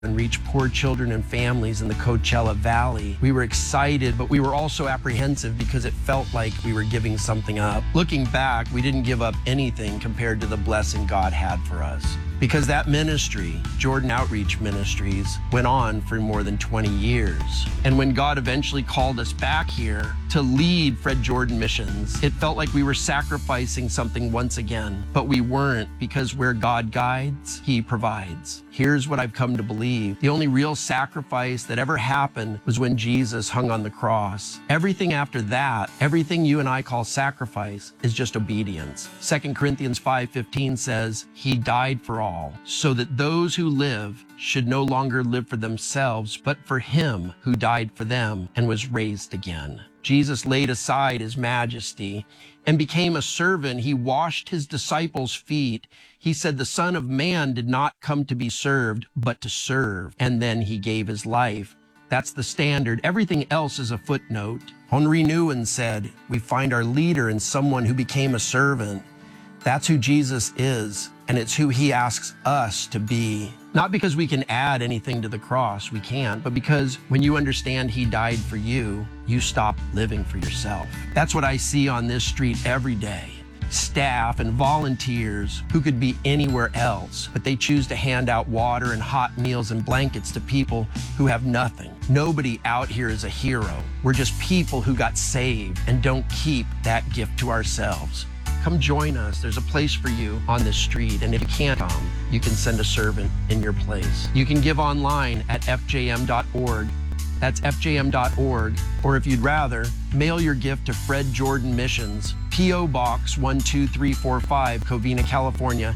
and reach poor children and families in the Coachella Valley. We were excited, but we were also apprehensive because it felt like we were giving something up. Looking back, we didn't give up anything compared to the blessing God had for us. Because that ministry, Jordan Outreach Ministries, went on for more than 20 years. And when God eventually called us back here to lead Fred Jordan Missions, it felt like we were sacrificing something once again. But we weren't, because where God guides, He provides. Here's what I've come to believe. The only real sacrifice that ever happened was when Jesus hung on the cross. Everything after that, everything you and I call sacrifice, is just obedience. 2 Corinthians 5:15 says, He died for all, so that those who live should no longer live for themselves, but for Him who died for them and was raised again. Jesus laid aside His majesty and became a servant. He washed His disciples' feet. He said the Son of Man did not come to be served, but to serve. And then He gave His life. That's the standard. Everything else is a footnote. Henri Nouwen said, we find our leader in someone who became a servant. That's who Jesus is, and it's who He asks us to be. Not because we can add anything to the cross, we can't, but because when you understand He died for you, you stop living for yourself. That's what I see on this street every day. Staff and volunteers who could be anywhere else, but they choose to hand out water and hot meals and blankets to people who have nothing. Nobody out here is a hero. We're just people who got saved and don't keep that gift to ourselves. Come join us. There's a place for you on this street. And if you can't come, you can send a servant in your place. You can give online at fjm.org. That's fjm.org. Or if you'd rather, mail your gift to Fred Jordan Missions, P.O. Box 12345, Covina, California,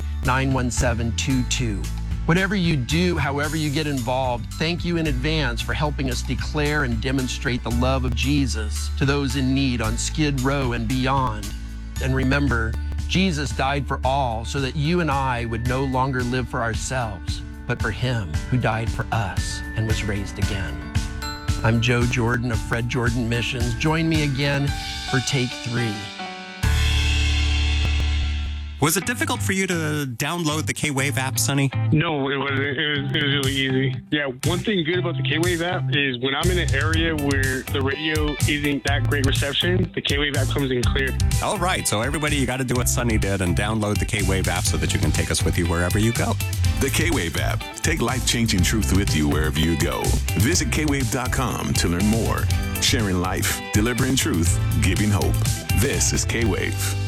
91722. Whatever you do, however you get involved, thank you in advance for helping us declare and demonstrate the love of Jesus to those in need on Skid Row and beyond. And remember, Jesus died for all so that you and I would no longer live for ourselves, but for Him who died for us and was raised again. I'm Joe Jordan of Fred Jordan Missions. Join me again for Take 3. Was it difficult for you to download the K-Wave app, Sonny? No, it wasn't. It was really easy. Yeah, one thing good about the K-Wave app is when I'm in an area where the radio isn't that great reception, the K-Wave app comes in clear. All right, so everybody, you got to do what Sonny did and download the K-Wave app so that you can take us with you wherever you go. The K-Wave app. Take life-changing truth with you wherever you go. Visit kwave.com to learn more. Sharing life, delivering truth, giving hope. This is K-Wave.